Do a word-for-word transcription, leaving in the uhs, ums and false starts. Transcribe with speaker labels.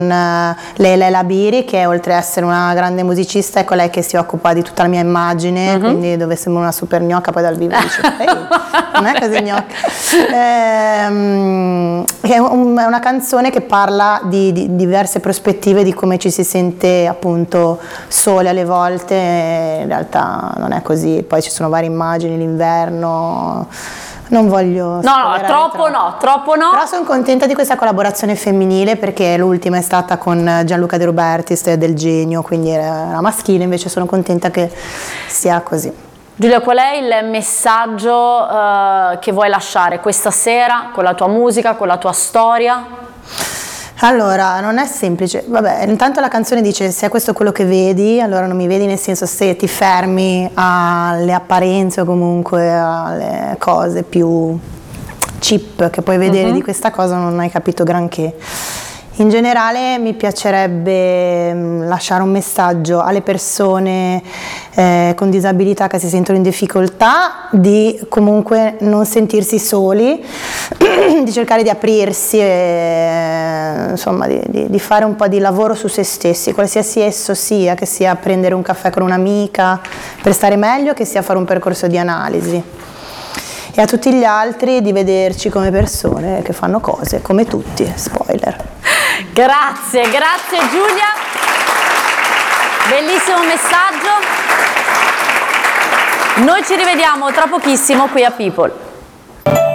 Speaker 1: Leila Labiri, che oltre a essere una grande musicista è colei che si occupa di tutta la mia immagine, uh-huh. quindi dove sembra una super gnocca, poi dal vivo dice ehi, non è così gnocca. Ehm, è, un, è una canzone che parla di, di diverse prospettive di come ci si sente appunto sole alle volte, in realtà non è così, poi ci sono varie immagini, l'inverno. Non voglio
Speaker 2: no no troppo, troppo no troppo no
Speaker 1: però sono contenta di questa collaborazione femminile, perché l'ultima è stata con Gianluca De Robertis del Genio, quindi era maschile, invece sono contenta che sia così.
Speaker 2: Giulia, qual è il messaggio uh, che vuoi lasciare questa sera con la tua musica, con la tua storia?
Speaker 1: Allora, non è semplice, vabbè, intanto la canzone dice se è questo quello che vedi, allora non mi vedi, nel senso se ti fermi alle apparenze o comunque alle cose più cheap che puoi vedere uh-huh. di questa cosa non hai capito granché. In generale mi piacerebbe lasciare un messaggio alle persone eh, con disabilità che si sentono in difficoltà, di comunque non sentirsi soli, di cercare di aprirsi e insomma di, di, di fare un po' di lavoro su se stessi, qualsiasi esso sia, che sia prendere un caffè con un'amica per stare meglio, che sia fare un percorso di analisi. E a tutti gli altri di vederci come persone che fanno cose come tutti, spoiler.
Speaker 2: Grazie, grazie Giulia, bellissimo messaggio. Noi ci rivediamo tra pochissimo qui a People.